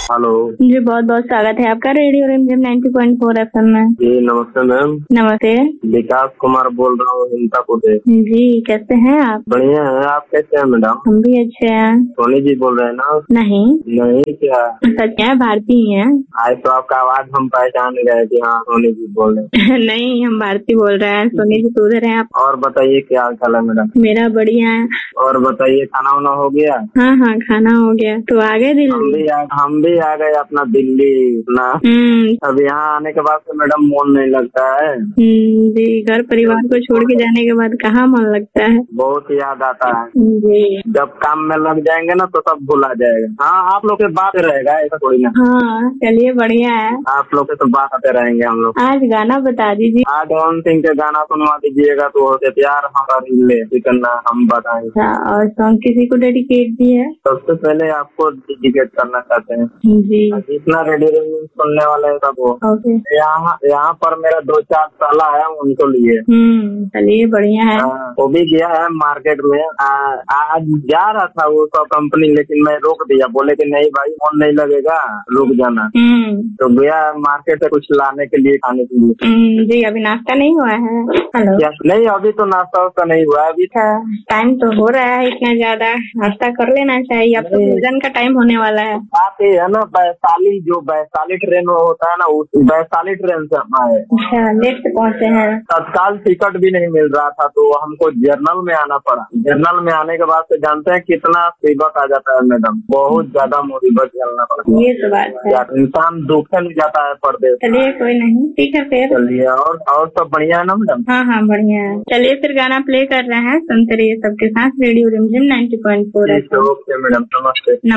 Hello जी, बहुत बहुत स्वागत है आपका रेडियो रिमझिम 90.4 FM में। जी नमस्ते मैम। नमस्ते। विकास कुमार बोल रहा हूँ हिंतापुर से। जी, कैसे हैं आप? बढ़िया है, आप कैसे हैं मैडम? हम भी अच्छे हैं। सोनी जी बोल रहे हैं ना? नहीं नहीं क्या? सच है, भारती ही हैं। आज तो आपका आवाज हम पहचान गए कि हाँ सोनी जी बोल रहे हैं। नहीं, हम भारती बोल रहे हैं। सोनी जी तो उधर हैं आप। और बताइए क्या हाल चाल है मैडम? मेरा बढ़िया है। और बताइए खाना वाना हो गया? हाँ हाँ, खाना हो गया। तो आ गए दिल्ली? हम भी आ गए अपना दिल्ली ना। अब यहाँ आने के बाद तो मैडम मन नहीं लगता है। जी, घर परिवार को छोड़ के जाने के बाद कहाँ मन लगता है। बहुत याद आता है जी। जब काम में लग जाएंगे ना तो सब भुला जाएगा। हाँ आप लोग के बात रहेगा, ऐसा थोड़ी ना। हाँ चलिए, बढ़िया है। आप लोग के तो बात आते रहेंगे हम लोग। आज गाना बता दीजिए। आज पवन सिंह के गाना सुनवा दीजिएगा तो होते प्यार हमारी ले करना हम बताएंगे। और सॉन्ग किसी को डेडिकेट भी है? सबसे पहले आपको डेडिकेट करना चाहते हैं जी। जितना रेडियो सुनने वाले है सब वो। ओके। यहाँ पर मेरा 2-4 साला है उनको लिए। चलिए बढ़िया है। वो भी गया है मार्केट में। आज जा रहा था वो सब कंपनी, लेकिन मैं रोक दिया, बोले कि नहीं भाई मन नहीं लगेगा, रुक जाना। तो गया मार्केट से कुछ लाने के लिए, खाने के लिए। जी, अभी नाश्ता नहीं हुआ है? हेलो। नहीं अभी तो नाश्ता वास्ता नहीं हुआ है अभी। टाइम तो हो रहा है इतना ज्यादा, नाश्ता कर लेना चाहिए। अब तो भोजन का टाइम होने वाला है। बात ये है ना, वैशाली ट्रेन होता है ना, उस वैशाली ट्रेन से हम आए। अच्छा, लेट से पहुँचे हैं। तत्काल टिकट भी नहीं मिल रहा था तो हमको जर्नल में आना पड़ा। जर्नल में आने के बाद से जानते हैं कितना मुसीबत आ जाता है मैडम, बहुत ज्यादा मुसीबत झेलना पड़ता है। ये तो बात है, इंसान दुखन जाता है परदेश। चलिए कोई नहीं, ठीक है फिर। चलिए और सब बढ़िया है ना मैडम? हाँ हाँ बढ़िया है। चलिए फिर गाना प्ले कर रहे हैं, सुनते रहिए सबके साथ रेडियो रिमझिम 90.4 FM। ओके मैडम, नमस्ते।